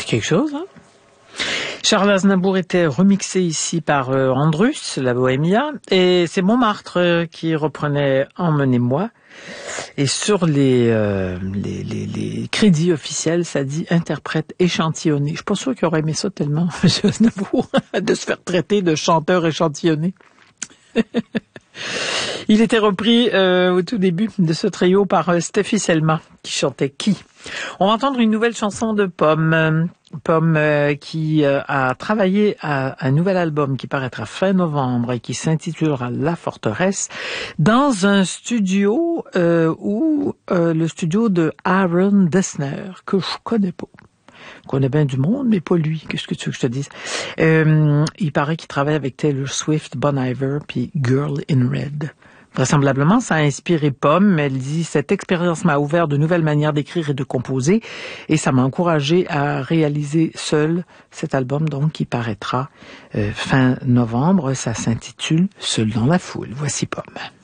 quelque chose, hein? Charles Aznavour était remixé ici par Andrus, la Bohémia, et c'est Montmartre qui reprenait Emmenez-moi. Et sur les crédits officiels, ça dit interprète échantillonné. Je suis pas sûre qu'il aurait aimé ça tellement, M. Aznavour, de se faire traiter de chanteur échantillonné. Il était repris au tout début de ce trio par Steffi Selma, qui chantait Qui. On va entendre une nouvelle chanson de Pomme. Pomme qui a travaillé à un nouvel album qui paraîtra fin novembre et qui s'intitulera La Forteresse, dans un studio le studio de Aaron Dessner, que je connais pas. Je connais bien du monde, mais pas lui. Qu'est-ce que tu veux que je te dise? Il paraît qu'il travaille avec Taylor Swift, Bon Iver, puis Girl in Red. Vraisemblablement, ça a inspiré Pomme. Elle dit « Cette expérience m'a ouvert de nouvelles manières d'écrire et de composer et ça m'a encouragée à réaliser seule cet album donc qui paraîtra fin novembre. Ça s'intitule « Seul dans la foule ». Voici Pomme.